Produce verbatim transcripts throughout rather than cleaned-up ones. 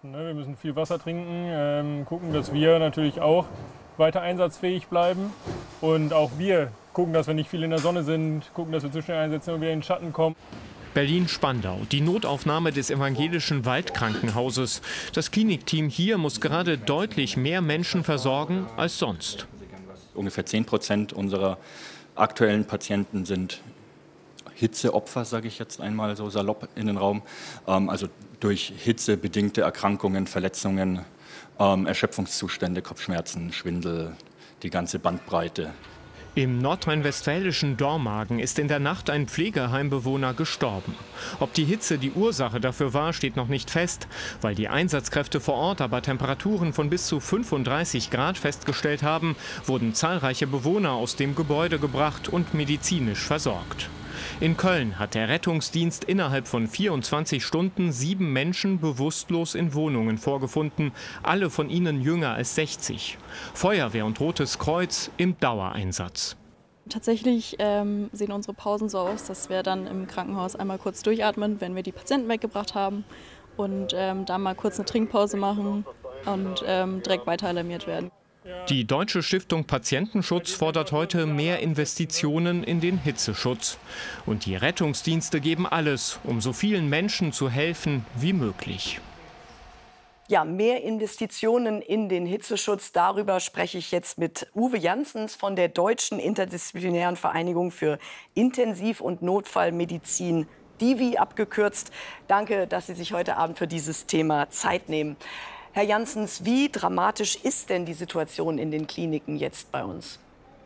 beachten. Ne? Wir müssen viel Wasser trinken, ähm, gucken, dass wir natürlich auch weiter einsatzfähig bleiben. Und auch wir gucken, dass wir nicht viel in der Sonne sind, gucken, dass wir zu schnell einsetzen und wieder in den Schatten kommen. Berlin-Spandau, die Notaufnahme des evangelischen Waldkrankenhauses. Das Klinikteam hier muss gerade deutlich mehr Menschen versorgen als sonst. Ungefähr zehn Prozent unserer aktuellen Patienten sind Hitzeopfer, sage ich jetzt einmal so salopp in den Raum. Ähm, also durch Hitze bedingte Erkrankungen, Verletzungen, ähm, Erschöpfungszustände, Kopfschmerzen, Schwindel, die ganze Bandbreite. Im nordrhein-westfälischen Dormagen ist in der Nacht ein Pflegeheimbewohner gestorben. Ob die Hitze die Ursache dafür war, steht noch nicht fest. Weil die Einsatzkräfte vor Ort aber Temperaturen von bis zu fünfunddreißig Grad festgestellt haben, wurden zahlreiche Bewohner aus dem Gebäude gebracht und medizinisch versorgt. In Köln hat der Rettungsdienst innerhalb von vierundzwanzig Stunden sieben Menschen bewusstlos in Wohnungen vorgefunden, alle von ihnen jünger als sechzig. Feuerwehr und Rotes Kreuz im Dauereinsatz. Tatsächlich ähm, sehen unsere Pausen so aus, dass wir dann im Krankenhaus einmal kurz durchatmen, wenn wir die Patienten weggebracht haben und ähm, dann mal kurz eine Trinkpause machen und ähm, direkt weiter alarmiert werden. Die Deutsche Stiftung Patientenschutz fordert heute mehr Investitionen in den Hitzeschutz. Und die Rettungsdienste geben alles, um so vielen Menschen zu helfen wie möglich. Ja, mehr Investitionen in den Hitzeschutz. Darüber spreche ich jetzt mit Uwe Janssens von der Deutschen Interdisziplinären Vereinigung für Intensiv- und Notfallmedizin, D I V I abgekürzt. Danke, dass Sie sich heute Abend für dieses Thema Zeit nehmen. Herr Janssens, wie dramatisch ist denn die Situation in den Kliniken jetzt bei uns?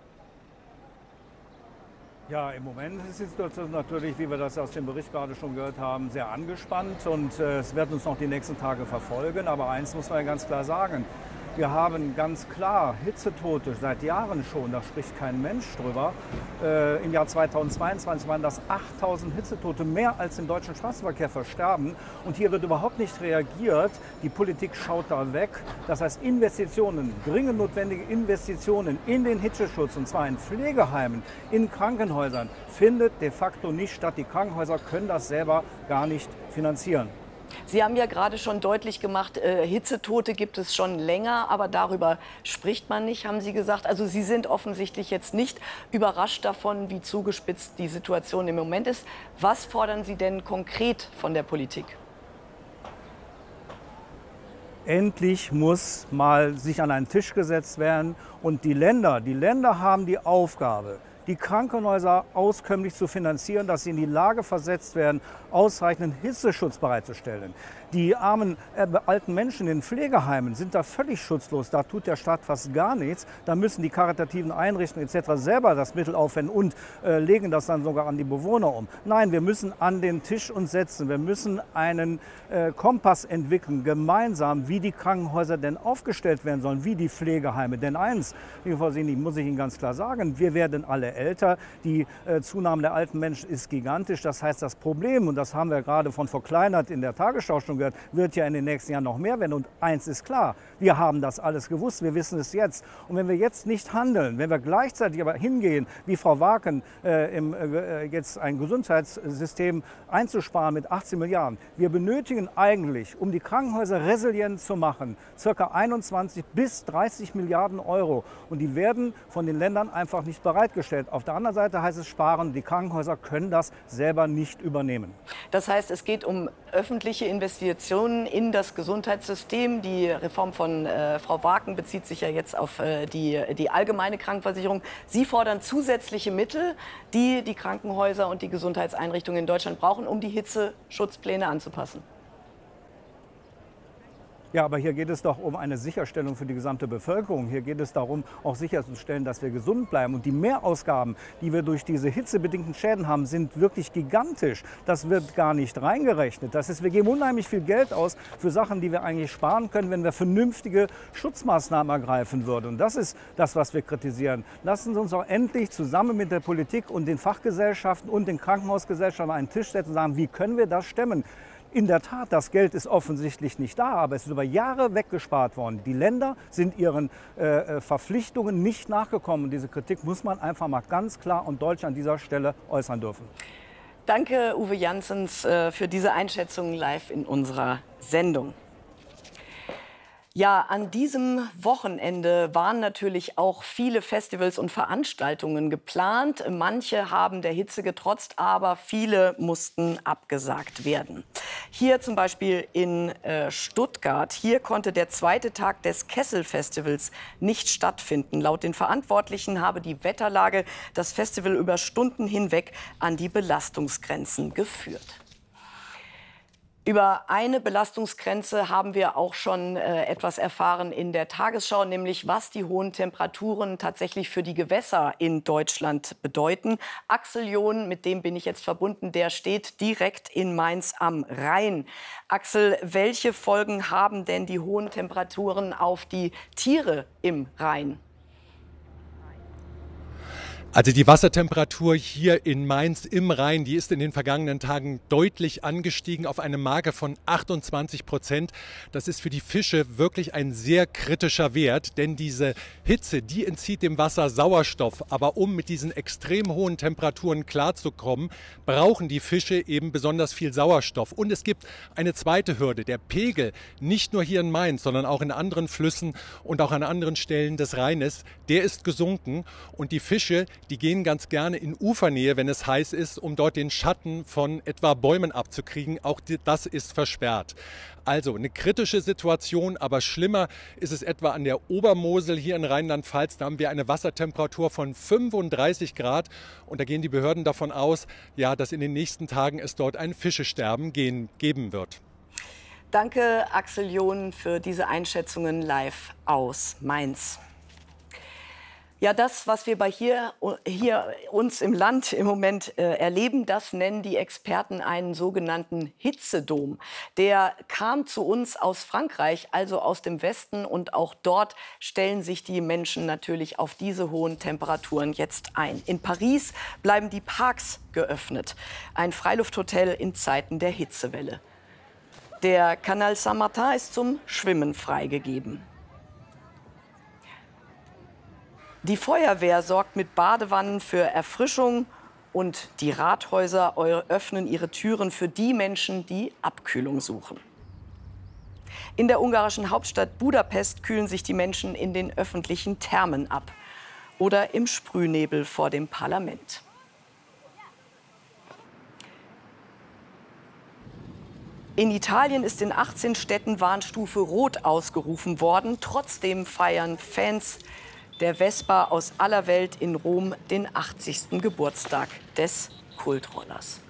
Ja, im Moment ist die Situation natürlich, wie wir das aus dem Bericht gerade schon gehört haben, sehr angespannt. Und äh, es wird uns noch die nächsten Tage verfolgen. Aber eins muss man ja ganz klar sagen. Wir haben ganz klar Hitzetote seit Jahren schon, da spricht kein Mensch drüber. Äh, Im Jahr zweitausendzweiundzwanzig waren das achttausend Hitzetote, mehr als im deutschen Straßenverkehr versterben. Und hier wird überhaupt nicht reagiert. Die Politik schaut da weg. Das heißt, Investitionen, dringend notwendige Investitionen in den Hitzeschutz, und zwar in Pflegeheimen, in Krankenhäusern, findet de facto nicht statt. Die Krankenhäuser können das selber gar nicht finanzieren. Sie haben ja gerade schon deutlich gemacht, äh, Hitzetote gibt es schon länger, aber darüber spricht man nicht, haben Sie gesagt. Also Sie sind offensichtlich jetzt nicht überrascht davon, wie zugespitzt die Situation im Moment ist. Was fordern Sie denn konkret von der Politik? Endlich muss mal sich an einen Tisch gesetzt werden und die Länder, die Länder haben die Aufgabe, die Krankenhäuser auskömmlich zu finanzieren, dass sie in die Lage versetzt werden, ausreichenden Hitzeschutz bereitzustellen. Die armen äh, alten Menschen in den Pflegeheimen sind da völlig schutzlos. Da tut der Staat fast gar nichts. Da müssen die karitativen Einrichtungen et cetera selber das Mittel aufwenden und äh, legen das dann sogar an die Bewohner um. Nein, wir müssen an den Tisch uns setzen. Wir müssen einen äh, Kompass entwickeln, gemeinsam, wie die Krankenhäuser denn aufgestellt werden sollen, wie die Pflegeheime. Denn eins, liebe Frau Sini, muss ich Ihnen ganz klar sagen, wir werden alle älter. Die äh, Zunahme der alten Menschen ist gigantisch. Das heißt, das Problem, und das haben wir gerade von Frau Kleinert in der Tagesschau schon gehört, wird ja in den nächsten Jahren noch mehr werden. Und eins ist klar, wir haben das alles gewusst, wir wissen es jetzt. Und wenn wir jetzt nicht handeln, wenn wir gleichzeitig aber hingehen, wie Frau Waken, äh, im, äh, jetzt ein Gesundheitssystem einzusparen mit achtzehn Milliarden. Wir benötigen eigentlich, um die Krankenhäuser resilient zu machen, ca. einundzwanzig bis dreißig Milliarden Euro. Und die werden von den Ländern einfach nicht bereitgestellt. Auf der anderen Seite heißt es sparen, die Krankenhäuser können das selber nicht übernehmen. Das heißt, es geht um öffentliche Investitionen in das Gesundheitssystem. Die Reform von äh, Frau Waken bezieht sich ja jetzt auf äh, die, die allgemeine Krankenversicherung. Sie fordern zusätzliche Mittel, die die Krankenhäuser und die Gesundheitseinrichtungen in Deutschland brauchen, um die Hitzeschutzpläne anzupassen. Ja, aber hier geht es doch um eine Sicherstellung für die gesamte Bevölkerung. Hier geht es darum, auch sicherzustellen, dass wir gesund bleiben. Und die Mehrausgaben, die wir durch diese hitzebedingten Schäden haben, sind wirklich gigantisch. Das wird gar nicht reingerechnet. Das ist, wir geben unheimlich viel Geld aus für Sachen, die wir eigentlich sparen können, wenn wir vernünftige Schutzmaßnahmen ergreifen würden. Und das ist das, was wir kritisieren. Lassen Sie uns auch endlich zusammen mit der Politik und den Fachgesellschaften und den Krankenhausgesellschaften an einen Tisch setzen und sagen, wie können wir das stemmen? In der Tat, das Geld ist offensichtlich nicht da, aber es ist über Jahre weggespart worden. Die Länder sind ihren äh, Verpflichtungen nicht nachgekommen. Und diese Kritik muss man einfach mal ganz klar und deutlich an dieser Stelle äußern dürfen. Danke, Uwe Janssens, äh, für diese Einschätzung live in unserer Sendung. Ja, an diesem Wochenende waren natürlich auch viele Festivals und Veranstaltungen geplant. Manche haben der Hitze getrotzt, aber viele mussten abgesagt werden. Hier zum Beispiel in äh, Stuttgart. Hier konnte der zweite Tag des Kessel-Festivals nicht stattfinden. Laut den Verantwortlichen habe die Wetterlage das Festival über Stunden hinweg an die Belastungsgrenzen geführt. Über eine Belastungsgrenze haben wir auch schon äh, etwas erfahren in der Tagesschau, nämlich was die hohen Temperaturen tatsächlich für die Gewässer in Deutschland bedeuten. Axel John, mit dem bin ich jetzt verbunden, der steht direkt in Mainz am Rhein. Axel, welche Folgen haben denn die hohen Temperaturen auf die Tiere im Rhein? Also die Wassertemperatur hier in Mainz im Rhein, die ist in den vergangenen Tagen deutlich angestiegen auf eine Marke von achtundzwanzig Prozent. Das ist für die Fische wirklich ein sehr kritischer Wert, denn diese Hitze, die entzieht dem Wasser Sauerstoff. Aber um mit diesen extrem hohen Temperaturen klarzukommen, brauchen die Fische eben besonders viel Sauerstoff. Und es gibt eine zweite Hürde. Der Pegel, nicht nur hier in Mainz, sondern auch in anderen Flüssen und auch an anderen Stellen des Rheines, der ist gesunken. Und die Fische, die gehen ganz gerne in Ufernähe, wenn es heiß ist, um dort den Schatten von etwa Bäumen abzukriegen. Auch das ist versperrt. Also eine kritische Situation, aber schlimmer ist es etwa an der Obermosel hier in Rheinland-Pfalz. Da haben wir eine Wassertemperatur von fünfunddreißig Grad und da gehen die Behörden davon aus, ja, dass in den nächsten Tagen es dort ein Fischesterben gehen, geben wird. Danke, Axel John, für diese Einschätzungen live aus Mainz. Ja, das, was wir bei hier, hier uns im Land im Moment äh, erleben, das nennen die Experten einen sogenannten Hitzedom. Der kam zu uns aus Frankreich, also aus dem Westen. Und auch dort stellen sich die Menschen natürlich auf diese hohen Temperaturen jetzt ein. In Paris bleiben die Parks geöffnet. Ein Freilufthotel in Zeiten der Hitzewelle. Der Canal Saint-Martin ist zum Schwimmen freigegeben. Die Feuerwehr sorgt mit Badewannen für Erfrischung und die Rathäuser öffnen ihre Türen für die Menschen, die Abkühlung suchen. In der ungarischen Hauptstadt Budapest kühlen sich die Menschen in den öffentlichen Thermen ab oder im Sprühnebel vor dem Parlament. In Italien ist in achtzehn Städten Warnstufe Rot ausgerufen worden. Trotzdem feiern Fans der Vespa aus aller Welt in Rom den achtzigsten Geburtstag des Kultrollers.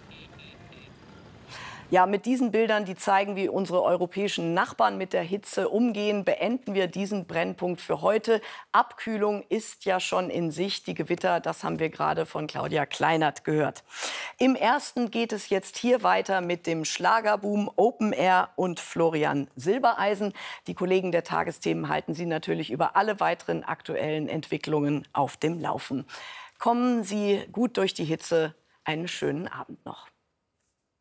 Ja, mit diesen Bildern, die zeigen, wie unsere europäischen Nachbarn mit der Hitze umgehen, beenden wir diesen Brennpunkt für heute. Abkühlung ist ja schon in Sicht. Die Gewitter, das haben wir gerade von Claudia Kleinert gehört. Im ersten geht es jetzt hier weiter mit dem Schlagerboom Open Air und Florian Silbereisen. Die Kollegen der Tagesthemen halten Sie natürlich über alle weiteren aktuellen Entwicklungen auf dem Laufen. Kommen Sie gut durch die Hitze. Einen schönen Abend noch.